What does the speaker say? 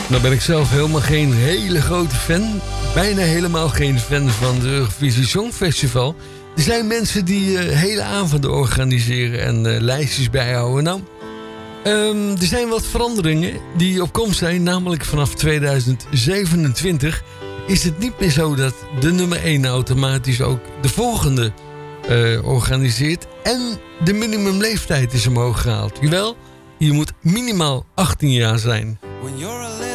Nou ben ik zelf helemaal geen hele grote fan. Bijna helemaal geen fan van de Eurovisie Songfestival. Er zijn mensen die hele avonden organiseren en lijstjes bijhouden. Nou, er zijn wat veranderingen die op komst zijn. Namelijk vanaf 2027 is het niet meer zo dat de nummer 1 automatisch ook de volgende organiseert. En de minimumleeftijd is omhoog gehaald. Jawel, je moet minimaal 18 jaar zijn. When you're a little